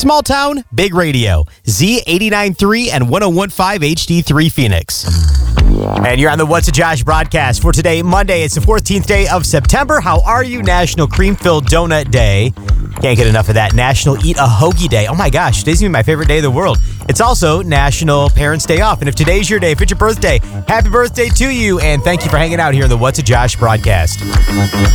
Small town, big radio. Z89.3 and 101.5 HD3 Phoenix. And you're on the What's a Josh broadcast for today, Monday. It's the 14th day of September. How are you? National Cream-Filled Donut Day. Can't get enough of that. National Eat a Hoagie Day. Oh my gosh, today's gonna be my favorite day of the world. It's also National Parents Day Off. And if today's your day, if it's your birthday, happy birthday to you. And thank you for hanging out here in the What's a Josh broadcast.